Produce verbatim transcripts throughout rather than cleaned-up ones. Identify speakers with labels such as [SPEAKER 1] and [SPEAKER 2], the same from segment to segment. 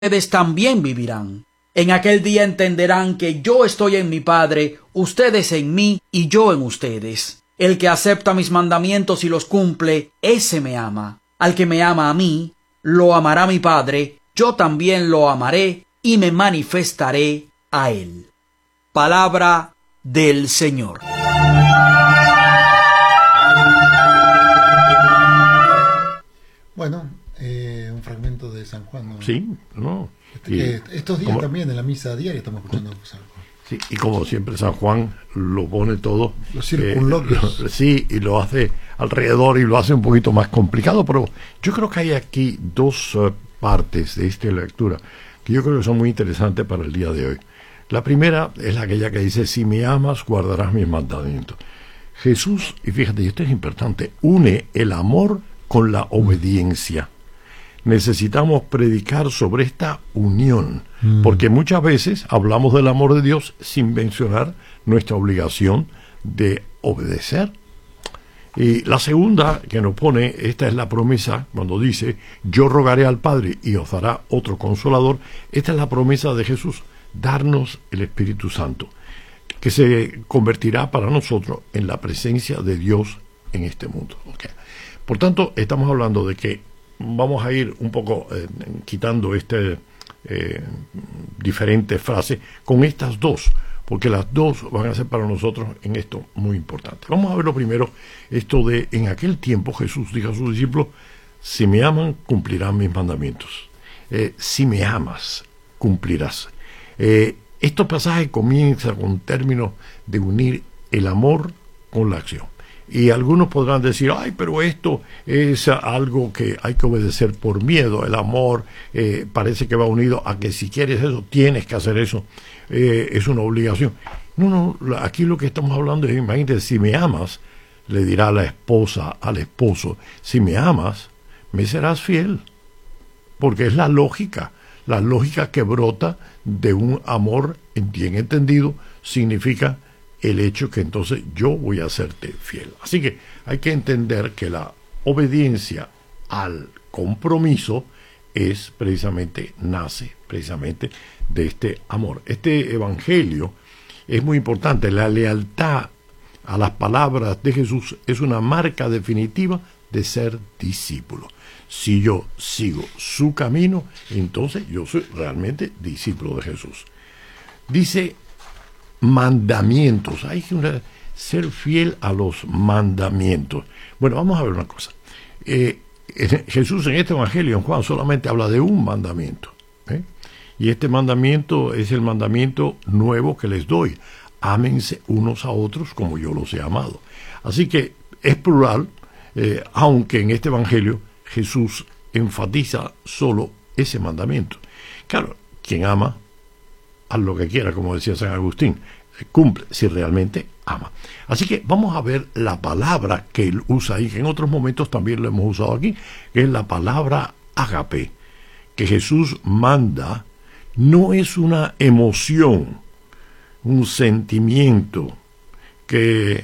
[SPEAKER 1] ustedes también vivirán. En aquel día entenderán que yo estoy en mi Padre, ustedes en mí y yo en ustedes. El que acepta mis mandamientos y los cumple, ese me ama. Al que me ama a mí, lo amará mi Padre, yo también lo amaré y me manifestaré a él. Palabra del Señor.
[SPEAKER 2] Bueno, eh, un fragmento de San Juan, ¿no?
[SPEAKER 3] Sí, no.
[SPEAKER 2] Este, que estos días
[SPEAKER 3] como,
[SPEAKER 2] también en la misa diaria estamos escuchando San Juan.
[SPEAKER 3] Sí, y como siempre San Juan lo pone todo.
[SPEAKER 2] Los circunloquios.
[SPEAKER 3] Eh, sí, y lo hace alrededor y lo hace un poquito más complicado, pero yo creo que hay aquí dos uh, partes de esta lectura que yo creo que son muy interesantes para el día de hoy. La primera es aquella que dice: si me amas, guardarás mis mandamientos. Jesús, y fíjate, y esto es importante, une el amor con la obediencia. Necesitamos predicar sobre esta unión, mm. porque muchas veces hablamos del amor de Dios sin mencionar nuestra obligación de obedecer. Y la segunda que nos pone, esta es la promesa, cuando dice: yo rogaré al Padre y os dará otro consolador. Esta es la promesa de Jesús, darnos el Espíritu Santo, que se convertirá para nosotros en la presencia de Dios en este mundo. Okay. Por tanto, estamos hablando de que vamos a ir un poco eh, quitando este eh, diferentes frases con estas dos, porque las dos van a ser para nosotros en esto muy importante. Vamos a ver lo primero, esto de: en aquel tiempo Jesús dijo a sus discípulos: si me aman, cumplirán mis mandamientos. Eh, si me amas, cumplirás. Eh, estos pasajes comienzan con términos de unir el amor con la acción. Y algunos podrán decir: ay, pero esto es algo que hay que obedecer por miedo. El amor eh, parece que va unido a que si quieres eso, tienes que hacer eso. Eh, es una obligación. No, no, aquí lo que estamos hablando es: imagínate, si me amas, le dirá a la esposa al esposo, si me amas, me serás fiel. Porque es la lógica, la lógica que brota de un amor bien entendido, significa el hecho que entonces yo voy a hacerte fiel. Así que hay que entender que la obediencia al compromiso es precisamente, nace precisamente de este amor. Este evangelio es muy importante. La lealtad a las palabras de Jesús es una marca definitiva de ser discípulo. Si yo sigo su camino, entonces yo soy realmente discípulo de Jesús. Dice mandamientos, hay que ser fiel a los mandamientos. Bueno, vamos a ver una cosa. Eh, Jesús en este evangelio, en Juan, solamente habla de un mandamiento, ¿eh? Y este mandamiento es el mandamiento nuevo que les doy: ámense unos a otros como yo los he amado. Así que es plural, eh, aunque en este evangelio Jesús enfatiza solo ese mandamiento. Claro, quien ama, haz lo que quiera, como decía San Agustín, cumple si realmente ama. Así que vamos a ver la palabra que él usa ahí, que en otros momentos también lo hemos usado aquí, que es la palabra ágape, que Jesús manda. No es una emoción, un sentimiento que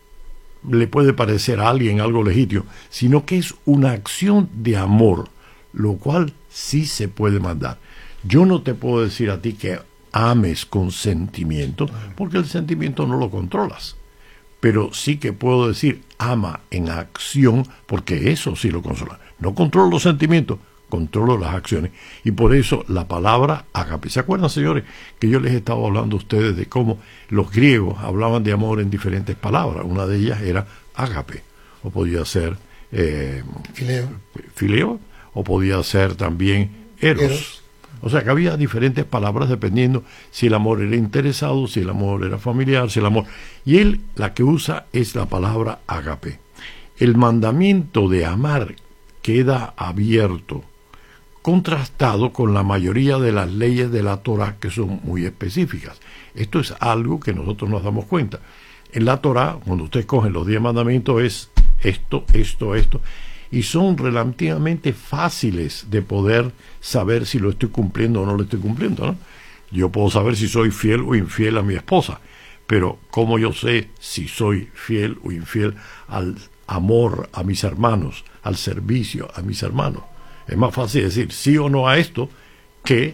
[SPEAKER 3] le puede parecer a alguien algo legítimo, sino que es una acción de amor, lo cual sí se puede mandar. Yo no te puedo decir a ti que ames con sentimiento, porque el sentimiento no lo controlas. Pero sí que puedo decir ama en acción, porque eso sí lo controla. No controlo los sentimientos, controlo las acciones. Y por eso la palabra ágape. ¿Se acuerdan, señores, que yo les estaba hablando a ustedes de cómo los griegos hablaban de amor en diferentes palabras? Una de ellas era ágape, o podía ser eh,
[SPEAKER 2] fileo.
[SPEAKER 3] fileo, o podía ser también eros. eros. O sea que había diferentes palabras dependiendo si el amor era interesado, si el amor era familiar, si el amor... Y él la que usa es la palabra ágape. El mandamiento de amar queda abierto, contrastado con la mayoría de las leyes de la Torá, que son muy específicas. Esto es algo que nosotros nos damos cuenta. En la Torá, cuando usted coge los diez mandamientos, es esto, esto, esto... y son relativamente fáciles de poder saber si lo estoy cumpliendo o no lo estoy cumpliendo, ¿no? Yo puedo saber si soy fiel o infiel a mi esposa, pero ¿cómo yo sé si soy fiel o infiel al amor a mis hermanos, al servicio a mis hermanos? Es más fácil decir sí o no a esto que